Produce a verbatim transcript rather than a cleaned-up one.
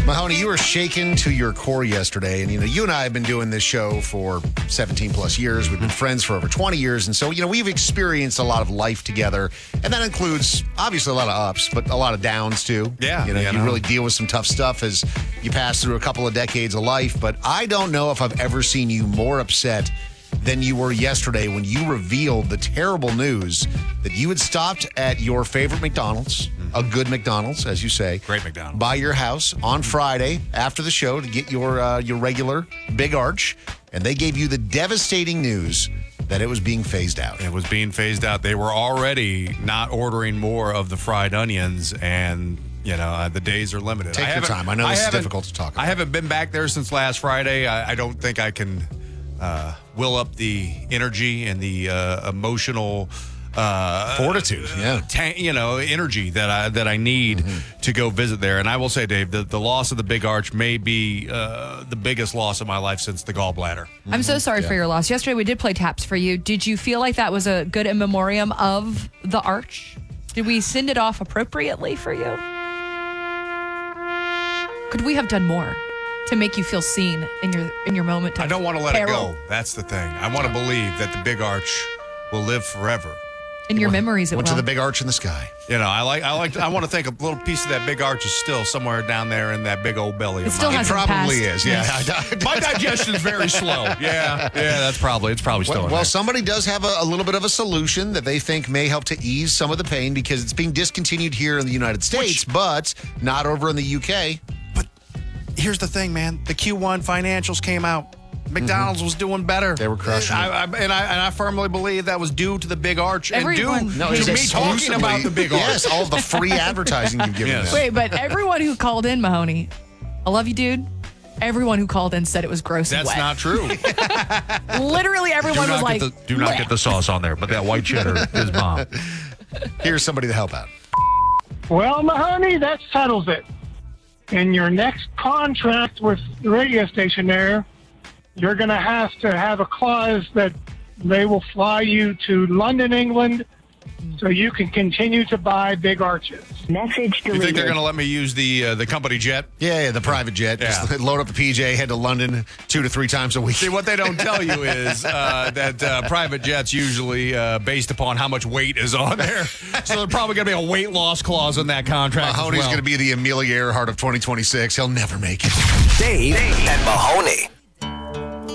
Mahoney, you were shaken to your core yesterday. And, you know, you and I have been doing this show for seventeen plus years. We've been friends for over twenty years. And so, you know, we've experienced a lot of life together. And that includes, obviously, a lot of ups, but a lot of downs, too. Yeah. You know, you you know. really deal with some tough stuff as you pass through a couple of decades of life. But I don't know if I've ever seen you more upset than you were yesterday when you revealed the terrible news that you had stopped at your favorite McDonald's, mm-hmm. a good McDonald's, as you say. Great McDonald's. By your house on Friday after the show to get your uh, your regular Big Arch, and they gave you the devastating news that it was being phased out. It was being phased out. They were already not ordering more of the fried onions, and you know uh, the days are limited. Take I your time. I know this is haven't- difficult to talk about. I haven't been back there since last Friday. I, I don't think I can uh, will up the energy and the uh, emotional uh, Fortitude, yeah. ta- you know, energy that I that I need mm-hmm. to go visit there. And I will say, Dave, the, the loss of the Big Arch may be uh, the biggest loss of my life since the gallbladder. I'm so sorry Yeah. for your loss. Yesterday we did play taps for you. Did you feel like that was a good in memoriam of the Arch? Did we send it off appropriately for you? Could we have done more to make you feel seen in your in your moment? Of I don't want to let peril? it go. That's the thing. I want to believe that the Big Arch will live forever. In your memories, it Went will. to the Big Arch in the sky. You know, I like, I like, I want to think a little piece of that Big Arch is still somewhere down there in that big old belly. It of still mine. It hasn't probably passed. is, yeah. My digestion's very slow. Yeah, yeah, that's probably, it's probably still Well, in well, there. somebody does have a, a little bit of a solution that they think may help to ease some of the pain because it's being discontinued here in the United States, but not over in the U K. But here's the thing, man. The Q one financials came out. McDonald's mm-hmm. was doing better. They were crushing I, it. I, and, I, and I firmly believe that was due to the Big Arch Everyone- and due No, to it's me talking exclusively- about the Big Arch. Yes, all of the free advertising you've given Yes. them. Wait, but everyone who called in, Mahoney, I love you, dude. Everyone who called in said it was gross and That's wet. not true. Literally, everyone was like, the, do not get the sauce on there, but that white cheddar is bomb. Here's somebody to help out. Well, Mahoney, that settles it. In your next contract with the radio station there, you're going to have to have a clause that they will fly you to London, England, so you can continue to buy Big Arches. Message You deleted. think they're going to let me use the uh, the company jet? Yeah, yeah, the private jet. Yeah. Just load up a P J, head to London two to three times a week. See, what they don't tell you is uh, that uh, private jets usually uh, based upon how much weight is on there. So there's probably going to be a weight loss clause in that contract. Mahoney's as well. going to be the Amelia Earhart of twenty twenty-six. He'll never make it. Dave and Mahoney.